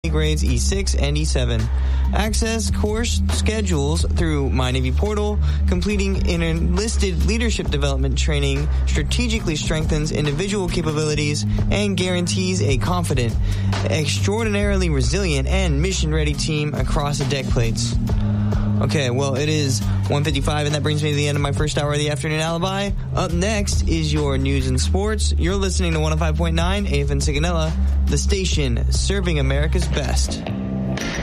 grades E6 and E7. Access course schedules through My Navy Portal. Completing an enlisted leadership development training strategically strengthens individual capabilities and guarantees a confident, extraordinarily resilient, and mission-ready team across the deck plates. Okay, well, it is 1:55, and that brings me to the end of my first hour of the Afternoon Alibi. Up next is your news and sports. You're listening to 105.9 AFN Sigonella, the station serving America's best.